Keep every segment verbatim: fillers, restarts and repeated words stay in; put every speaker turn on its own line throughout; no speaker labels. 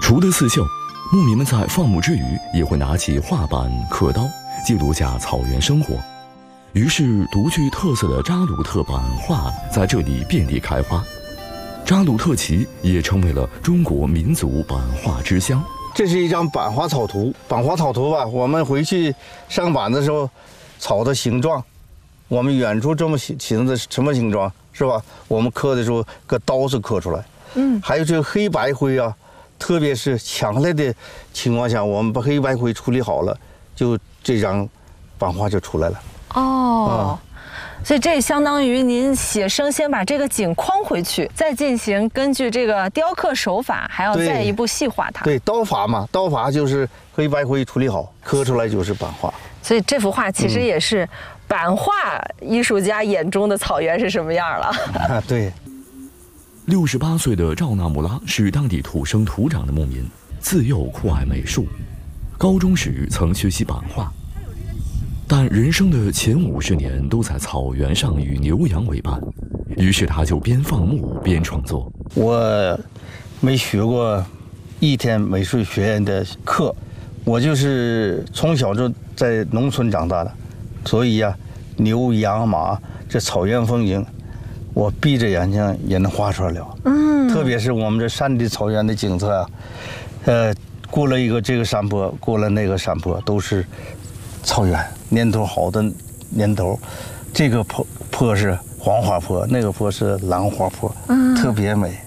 除了刺绣，牧民们在放牧之余也会拿起画板、刻刀，记录下草原生活。于是，独具特色的扎鲁特版画在这里遍地开花。扎鲁特旗也成为了中国民族版画之乡。
这是一张版画草图，版画草图吧，我们回去上版的时候，草的形状，我们远处这么形的什么形状是吧？我们刻的时候，搁刀子刻出来。嗯，还有这个黑白灰啊，特别是强烈的情况下，我们把黑白灰处理好了，就这张版画就出来了。
哦。嗯，所以这相当于您写生先把这个景框回去，再进行根据这个雕刻手法，还要再一步细化它。
对，刀法嘛，刀法就是黑白灰处理好，刻出来就是版画。
所以这幅画其实也是版画艺术家眼中的草原是什么样了。
啊，对。
六十八岁的赵纳木拉是当地土生土长的牧民，自幼酷爱美术，高中时曾学习版画。但人生的前五十年都在草原上与牛羊为伴，于是他就边放牧边创作。
我没学过一天美术学院的课，我就是从小就在农村长大的，所以呀、啊，牛羊马这草原风景，我闭着眼睛也能画出来了。嗯，特别是我们这山地草原的景色啊，呃，过了一个这个山坡，过了那个山坡，都是草原。年头好的年头，这个坡坡是黄花坡，那个坡是兰花坡，嗯，特别美。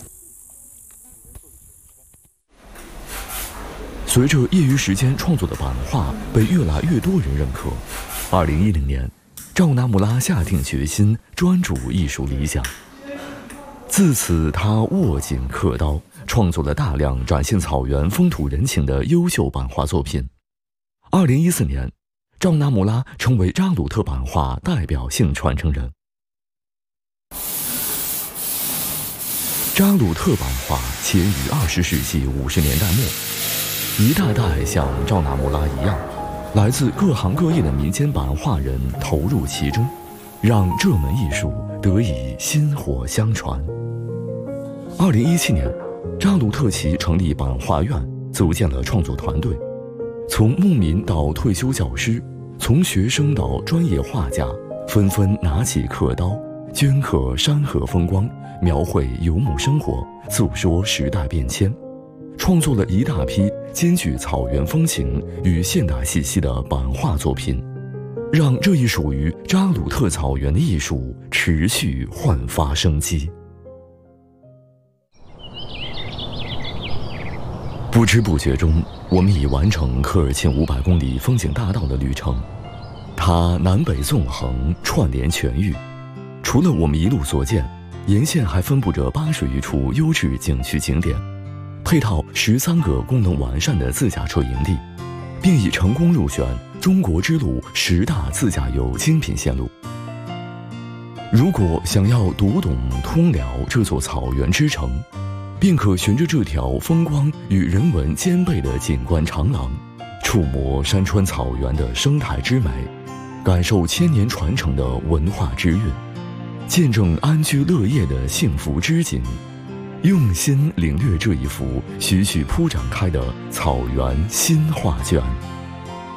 随着业余时间创作的版画被越来越多人认可，二零一零年，赵纳木拉下定决心专注艺术理想。自此，他握紧刻刀，创作了大量展现草原风土人情的优秀版画作品。二零一四年。赵纳木拉成为扎鲁特版画代表性传承人。扎鲁特版画起源于二十世纪五十年代末，一代代像赵纳木拉一样，来自各行各业的民间版画人投入其中，让这门艺术得以薪火相传。二零一七年，扎鲁特旗成立版画院，组建了创作团队。从牧民到退休教师，从学生到专业画家，纷纷拿起刻刀，镌刻山河风光，描绘游牧生活，诉说时代变迁，创作了一大批兼具草原风情与现代气息的版画作品，让这一属于扎鲁特草原的艺术持续焕发生机。不知不觉中，我们已完成科尔沁五百公里风景大道的旅程。它南北纵横，串联全域。除了我们一路所见，沿线还分布着八十余处优质景区景点，配套十三个功能完善的自驾车营地，并已成功入选中国之路十大自驾游精品线路。如果想要读懂通辽这座草原之城，便可循着这条风光与人文兼备的景观长廊，触摸山川草原的生态之美，感受千年传承的文化之韵，见证安居乐业的幸福之景，用心领略这一幅徐徐铺展开的草原新画卷。